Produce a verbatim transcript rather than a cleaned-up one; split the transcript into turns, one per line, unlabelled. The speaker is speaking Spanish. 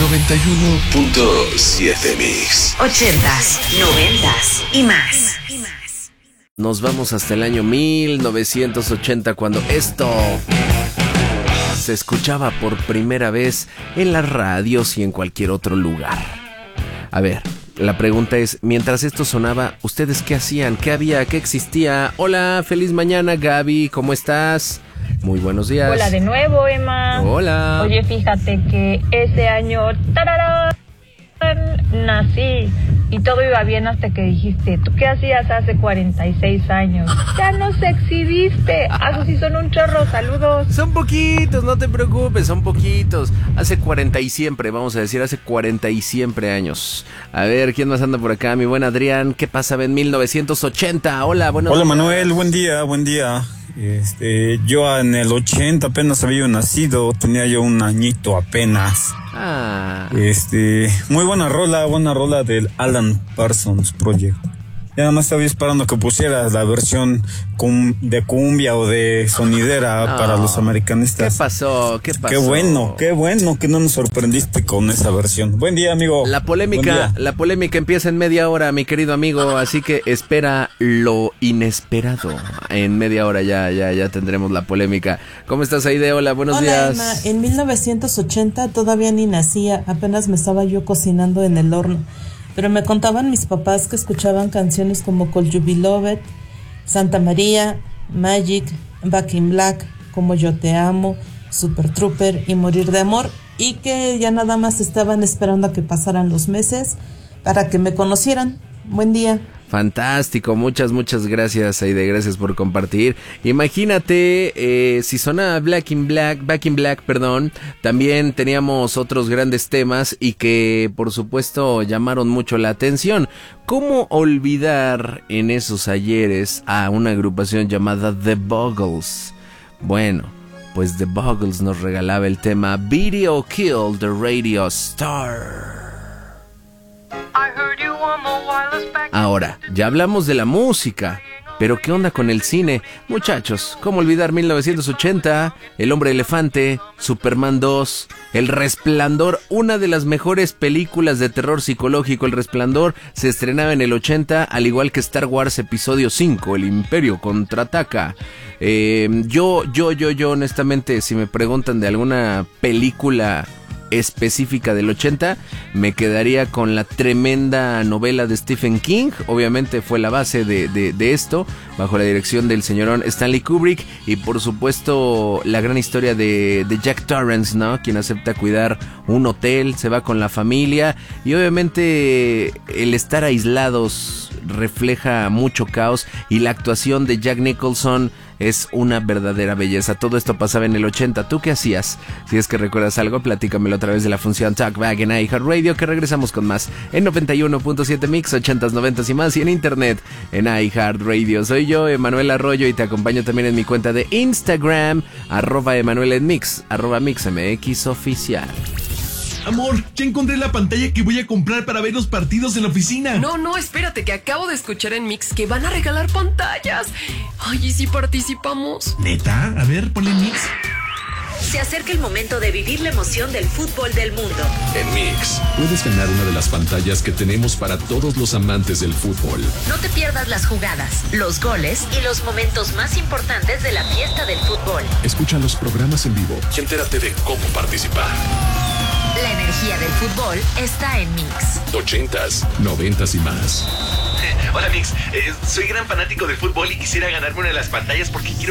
noventa y uno punto siete Mix.
Ochentas, noventas y más.
Nos vamos hasta el año mil novecientos ochenta, cuando esto se escuchaba por primera vez en las radios y en cualquier otro lugar. A ver, la pregunta es, mientras esto sonaba, ¿ustedes qué hacían? ¿Qué había? ¿Qué existía? Hola, feliz mañana, Gaby, ¿cómo estás? Muy buenos días.
Hola de nuevo, Emma.
Hola.
Oye, fíjate que ese año ¡tararán! Nací y todo iba bien hasta que dijiste, ¿tú qué hacías hace cuarenta y seis años? Ya nos exhibiste. Eso sí son un chorro, saludos.
Son poquitos, no te preocupes, son poquitos. Hace cuarenta y siempre, vamos a decir, hace cuarenta y siempre años. A ver, ¿quién más anda por acá? Mi buen Adrián, ¿qué pasaba en mil novecientos ochenta? Hola, buenos
Hola
días.
Manuel, buen día, buen día. Este, yo en el ochenta apenas había nacido, tenía yo un añito apenas.
Ah.
Este, muy buena rola, buena rola del Alan Parsons Project. Ya nada más estaba esperando que pusieras la versión cum, de cumbia o de sonidera
No.
para los americanistas.
¿Qué pasó? ¿Qué pasó?
Qué bueno, qué bueno que no nos sorprendiste con esa versión. Buen día, amigo.
La polémica, la polémica empieza en media hora, mi querido amigo, así que espera lo inesperado. En media hora ya, ya, ya tendremos la polémica. ¿Cómo estás, Aide? Hola, buenos
Hola,
días.
Emma. En mil novecientos ochenta todavía ni nacía, apenas me estaba yo cocinando en el horno. Pero me contaban mis papás que escuchaban canciones como Call You Beloved, Santa María, Magic, Back in Black, Como Yo Te Amo, Super Trooper y Morir de Amor, y que ya nada más estaban esperando a que pasaran los meses para que me conocieran. Buen día.
Fantástico, muchas, muchas gracias, Aide, gracias por compartir. Imagínate, eh, si sonaba Black in Black, Back in Black, perdón, también teníamos otros grandes temas y que, por supuesto, llamaron mucho la atención. ¿Cómo olvidar en esos ayeres a una agrupación llamada The Buggles? Bueno, pues The Buggles nos regalaba el tema Video Kill the Radio Star. Ahora, ya hablamos de la música, pero ¿qué onda con el cine? Muchachos, ¿cómo olvidar mil novecientos ochenta, El Hombre Elefante, Superman dos, El Resplandor, una de las mejores películas de terror psicológico? El Resplandor se estrenaba en el ochenta, al igual que Star Wars Episodio cinco, El Imperio Contraataca. Eh, yo, yo, yo, yo, honestamente, si me preguntan de alguna película específica del ochenta, me quedaría con la tremenda novela de Stephen King. Obviamente fue la base de, de, de esto, bajo la dirección del señorón Stanley Kubrick, y por supuesto la gran historia de, de Jack Torrance, ¿no? Quien acepta cuidar un hotel, se va con la familia, y obviamente el estar aislados refleja mucho caos, y la actuación de Jack Nicholson es una verdadera belleza. Todo esto pasaba en el ochenta. ¿Tú qué hacías? Si es que recuerdas algo, platícamelo a través de la función Talkback en iHeartRadio, que regresamos con más en noventa y uno punto siete Mix, ochentas, noventas y más, y en internet en iHeartRadio. Soy yo, Emanuel Arroyo, y te acompaño también en mi cuenta de Instagram, arroba Emanuel en Mix, arroba MixMX oficial.
Amor, ya encontré la pantalla que voy a comprar para ver los partidos en la oficina.
No, no, espérate, que acabo de escuchar en Mix que van a regalar pantallas. Ay, ¿y si participamos?
¿Neta? A ver, ponle Mix.
Se acerca el momento de vivir la emoción del fútbol del mundo.
En Mix, puedes ganar una de las pantallas que tenemos para todos los amantes del fútbol.
No te pierdas las jugadas, los goles y los momentos más importantes de la fiesta del fútbol.
Escucha los programas en vivo y entérate de cómo participar.
La energía del fútbol está en Mix.
Ochentas, noventas y más.
Hola Mix, eh, soy gran fanático del fútbol y quisiera ganarme una de las pantallas porque quiero